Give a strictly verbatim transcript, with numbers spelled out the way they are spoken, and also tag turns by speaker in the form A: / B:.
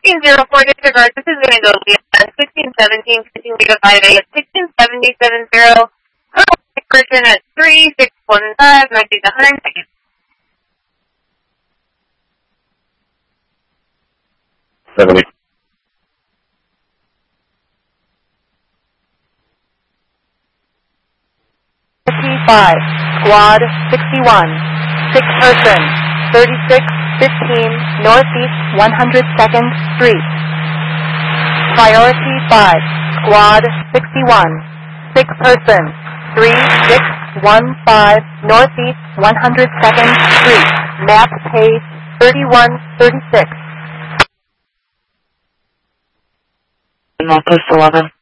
A: sixteen oh four, disregard. This is going to go beyond sixteen seventeen, fifteen to five eight, sixteen seventy-seven zero. Person at three six one five, might be the one hundred seconds.
B: seventy.
C: fifty-five, squad sixty-one, six person, thirty-six fifteen, northeast one hundred second Street. Priority five, squad sixty-one, six person, three six one five, northeast one hundred second Street. Map page thirty-one thirty-six.
D: Post eleven.